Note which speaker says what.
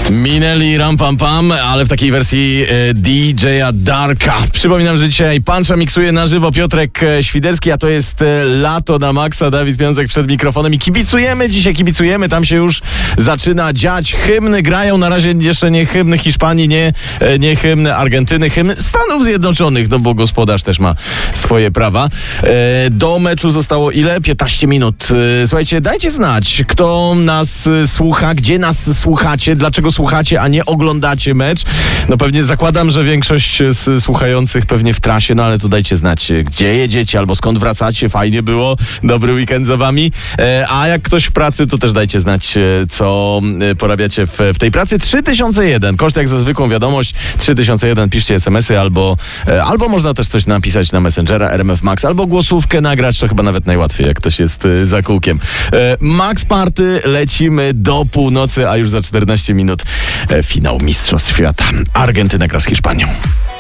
Speaker 1: Minęli Ram Pam Pam, ale w takiej wersji DJ-a Darka. Przypominam, że dzisiaj Pancza miksuje na żywo Piotrek Świderski, a to jest lato na maksa. Dawid Piąsek przed mikrofonem i kibicujemy. Tam się już zaczyna dziać. Hymny grają, na razie jeszcze nie hymny Hiszpanii, nie hymny Argentyny, hymn Stanów Zjednoczonych, no bo gospodarz też ma swoje prawa. Do meczu zostało ile? 15 minut. Słuchajcie, dajcie znać, kto nas słucha, gdzie nas słuchacie, dlaczego słuchacie, a nie oglądacie mecz. No pewnie zakładam, że większość z słuchających pewnie w trasie, no ale to dajcie znać, gdzie jedziecie albo skąd wracacie. Fajnie było, dobry weekend za wami. A jak ktoś w pracy, to też dajcie znać, co porabiacie w tej pracy. 3001, koszt jak za zwykłą wiadomość, 3001, piszcie SMS-y albo można też coś napisać na Messengera, RMF Max, albo głosówkę nagrać, to chyba nawet najłatwiej, jak ktoś jest za kółkiem. Max Party, lecimy do północy, a już za 14 minut finał Mistrzostw Świata. Argentyna gra z Hiszpanią.